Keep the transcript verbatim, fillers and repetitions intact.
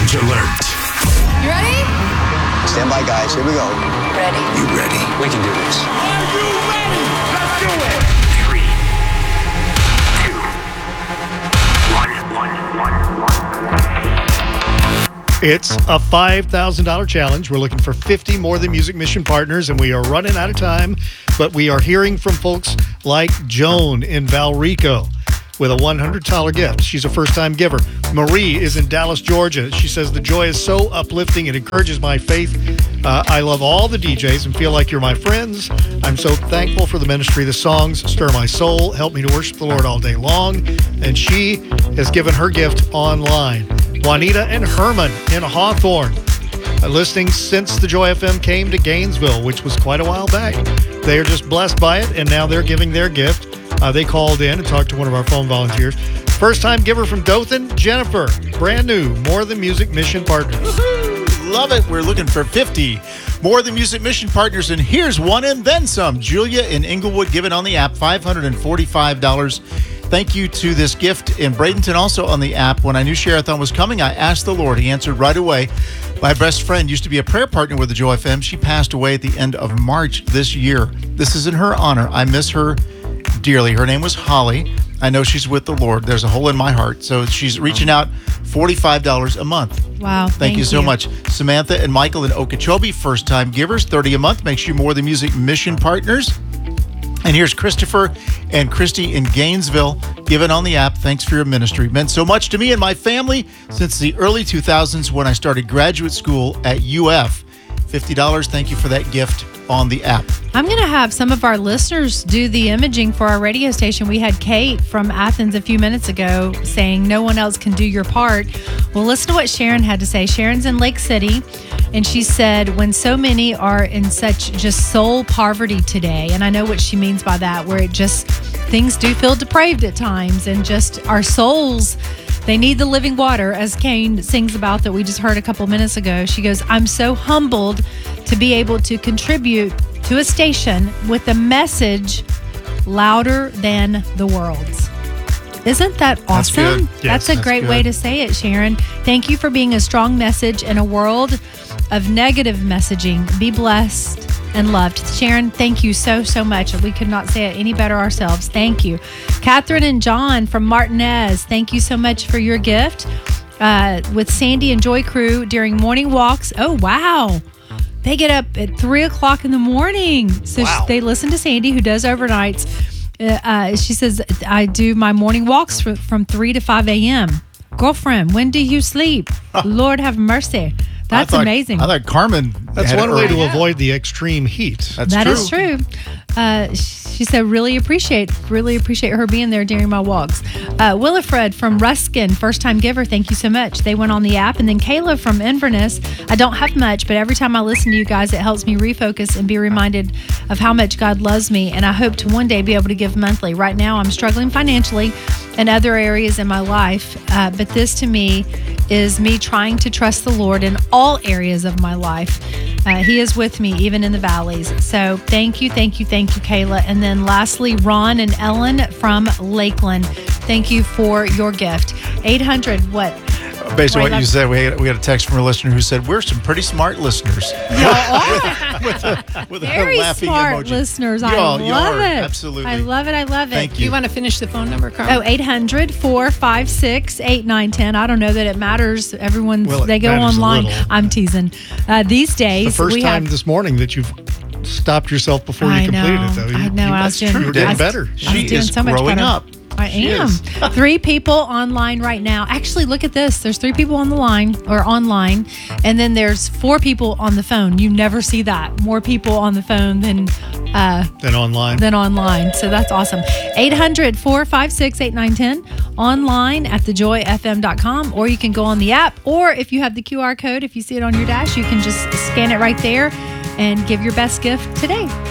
Challenge alert. You ready? Stand by, guys. Here we go. Ready. You ready? We can do this. Are you ready? Let's do it. Three, two, one, one, one, one. It's a five thousand dollars challenge. We're looking for fifty More Than Music Mission partners, and we are running out of time, but we are hearing from folks like Joan in Valrico with a one hundred dollars gift. She's a first-time giver. Marie is in Dallas, Georgia. She says, the joy is so uplifting. It encourages my faith. Uh, I love all the D Js and feel like you're my friends. I'm so thankful for the ministry. The songs stir my soul, help me to worship the Lord all day long. And she has given her gift online. Juanita and Herman in Hawthorne, uh, listening since the Joy F M came to Gainesville, which was quite a while back. They are just blessed by it, and now they're giving their gift. Uh, they called in and talked to one of our phone volunteers. First-time giver from Dothan, Jennifer. Brand new, More Than Music Mission partners. Woo-hoo! Love it. We're looking for fifty More Than Music Mission partners, and here's one and then some. Julia in Inglewood, given on the app, five hundred forty-five dollars. Thank you to this gift in Bradenton, also on the app. When I knew Share-a-thon was coming, I asked the Lord. He answered right away. My best friend used to be a prayer partner with the Joy F M. She passed away at the end of March this year. This is in her honor. I miss her dearly. Her name was Holly. I know she's with the Lord. There's a hole in my heart. So she's reaching out forty-five dollars a month. Wow. Thank, thank you so you. much. Samantha and Michael in Okeechobee, first-time givers, thirty a month. Makes you More Than Music Mission partners. And here's Christopher and Christy in Gainesville, given on the app. Thanks for your ministry. It meant so much to me and my family since the early two thousands when I started graduate school at U F. fifty dollars. Thank you for that gift on the app. I'm going to have some of our listeners do the imaging for our radio station. We had Kate from Athens a few minutes ago saying no one else can do your part. Well, listen to what Sharon had to say. Sharon's in Lake City, and she said, when so many are in such just soul poverty today, and I know what she means by that, where it just, things do feel depraved at times, and just our souls, they need the living water, as Kane sings about that we just heard a couple minutes ago. She goes, I'm so humbled to be able to contribute to a station with a message louder than the world's. Isn't that awesome? That's, yes, that's a that's great good. way to say it, Sharon. Thank you for being a strong message in a world of negative messaging. Be blessed and loved. Sharon, thank you so, so much. We could not say it any better ourselves. Thank you. Catherine and John from Martinez, thank you so much for your gift. Uh, with Sandy and Joy Crew during morning walks. Oh, wow. They get up at three o'clock in the morning. So Wow. they listen to Sandy, who does overnights. Uh, uh, she says, I do my morning walks for, from three to five a.m. Girlfriend, when do you sleep? Lord have mercy. That's I thought, amazing. I thought Carmen That's had one it way early. to avoid the extreme heat. That's That true. is true. Uh, she said, really appreciate, really appreciate her being there during my walks. Uh, Willifred from Ruskin, first time giver. Thank you so much. They went on the app. And then Kayla from Inverness. I don't have much, but every time I listen to you guys, it helps me refocus and be reminded of how much God loves me. And I hope to one day be able to give monthly. Right now, I'm struggling financially in other areas in my life. Uh, but this to me is me trying to trust the Lord in all areas of my life. Uh, he is with me, even in the valleys. So thank you, thank you, thank you, Kayla. And then lastly, Ron and Ellen from Lakeland. Thank you for your gift. eight hundred, what? Based on Right, what you that's- said, we had, we had a text from a listener who said, we're some pretty smart listeners. with a, with a Very laughing smart emoji. listeners. I Y'all- y'all love are it. Absolutely. I love it. I love it. Thank Do you want to finish the phone number, Carl? Oh, eight hundred, four five six, eight nine one zero. I don't know that it matters. Everyone's, Well, it they go matters a online. little. I'm teasing. Uh, these days, The first we time have, this morning that you've stopped yourself before I you completed know, it, though. You, I know. You, I was doing, You're getting I was- better. I was She doing is so much growing better. up. I She am. is. Three people online right now. Actually, look at this. There's three people on the line or online, and then there's four people on the phone. You never see that. More people on the phone than uh, Then online. than online. So that's awesome. eight hundred, four five six, eight nine one zero online at the joy f m dot com, or you can go on the app, or if you have the Q R code, if you see it on your dash, you can just scan it right there and give your best gift today.